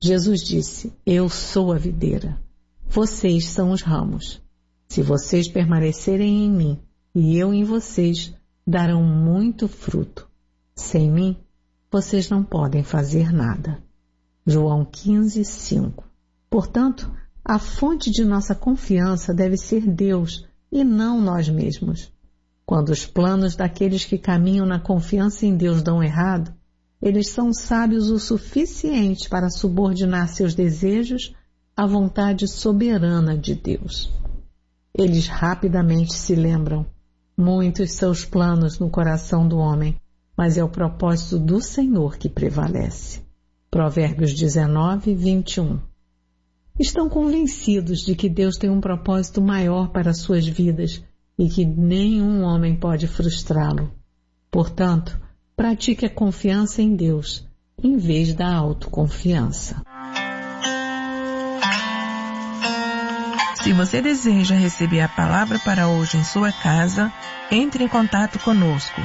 Jesus disse: Eu sou a videira, vocês são os ramos. Se vocês permanecerem em mim e eu em vocês, darão muito fruto. Sem mim, vocês não podem fazer nada. João 15:5. Portanto, a fonte de nossa confiança deve ser Deus e não nós mesmos. Quando os planos daqueles que caminham na confiança em Deus dão errado, eles são sábios o suficiente para subordinar seus desejos à vontade soberana de Deus. Eles rapidamente se lembram: muitos são os planos no coração do homem, mas é o propósito do Senhor que prevalece. Provérbios 19:21. Estão convencidos de que Deus tem um propósito maior para suas vidas e que nenhum homem pode frustrá-lo. Portanto, pratique a confiança em Deus, em vez da autoconfiança. Se você deseja receber a palavra para hoje em sua casa, entre em contato conosco.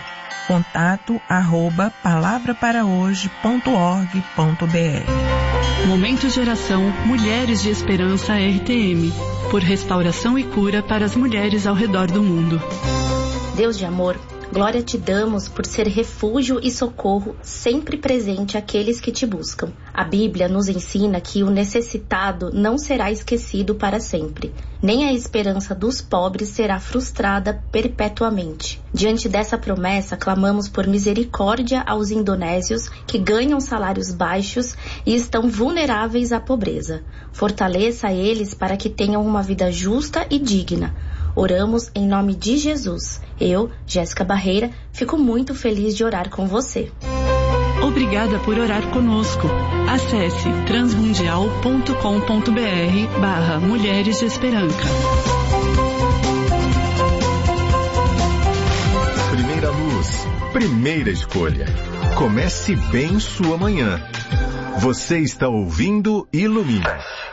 contato@palavraparahoje.org.br. Momento de oração Mulheres de Esperança RTM, por restauração e cura para as mulheres ao redor do mundo. Deus de amor, glória te damos por ser refúgio e socorro sempre presente àqueles que te buscam. A Bíblia nos ensina que o necessitado não será esquecido para sempre, nem a esperança dos pobres será frustrada perpetuamente. Diante dessa promessa, clamamos por misericórdia aos indonésios que ganham salários baixos e estão vulneráveis à pobreza. Fortaleça eles para que tenham uma vida justa e digna. Oramos em nome de Jesus. Eu, Jéssica Barreira, fico muito feliz de orar com você. Obrigada por orar conosco. Acesse transmundial.com.br/Mulheres de Esperança. Primeira luz, primeira escolha. Comece bem sua manhã. Você está ouvindo Ilumina.